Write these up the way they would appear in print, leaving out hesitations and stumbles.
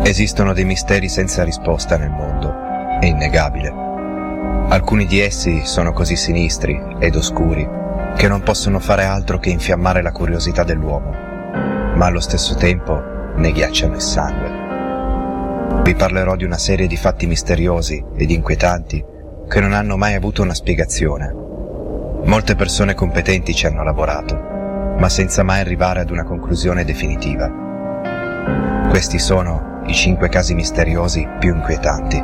Esistono dei misteri senza risposta nel mondo, è innegabile. Alcuni di essi sono così sinistri ed oscuri che non possono fare altro che infiammare la curiosità dell'uomo, ma allo stesso tempo ne ghiacciano il sangue. Vi parlerò di una serie di fatti misteriosi ed inquietanti che non hanno mai avuto una spiegazione. Molte persone competenti ci hanno lavorato, ma senza mai arrivare ad una conclusione definitiva. Questi sono i 5 casi misteriosi più inquietanti.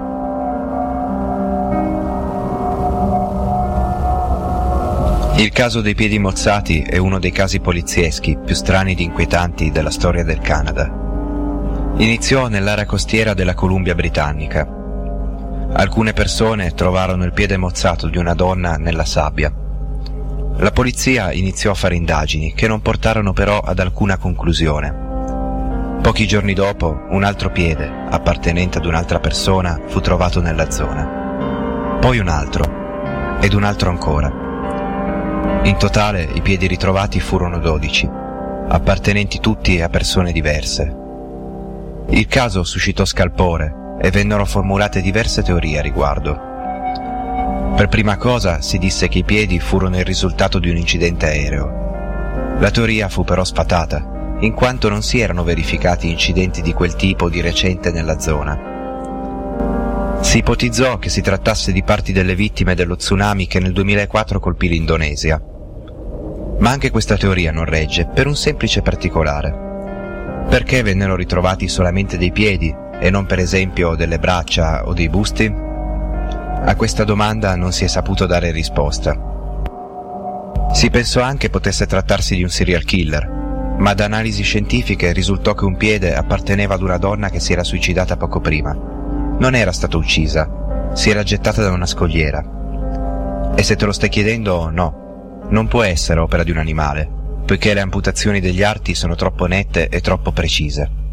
Il caso dei piedi mozzati è uno dei casi polizieschi più strani ed inquietanti della storia del Canada. Iniziò nell'area costiera della Columbia Britannica. Alcune persone trovarono il piede mozzato di una donna nella sabbia. La polizia iniziò a fare indagini che non portarono però ad alcuna conclusione. Pochi giorni dopo, un altro piede, appartenente ad un'altra persona, fu trovato nella zona. Poi un altro, ed un altro ancora. In totale, i piedi ritrovati furono 12, appartenenti tutti a persone diverse. Il caso suscitò scalpore e vennero formulate diverse teorie a riguardo. Per prima cosa si disse che i piedi furono il risultato di un incidente aereo. La teoria fu però sfatata, in quanto non si erano verificati incidenti di quel tipo di recente nella zona. Si ipotizzò che si trattasse di parti delle vittime dello tsunami che nel 2004 colpì l'Indonesia. Ma anche questa teoria non regge per un semplice particolare. Perché vennero ritrovati solamente dei piedi e non per esempio delle braccia o dei busti? A questa domanda non si è saputo dare risposta. Si pensò anche potesse trattarsi di un serial killer, ma da analisi scientifiche risultò che un piede apparteneva ad una donna che si era suicidata poco prima. Non era stata uccisa, si era gettata da una scogliera. E se te lo stai chiedendo, no, non può essere opera di un animale, poiché le amputazioni degli arti sono troppo nette e troppo precise.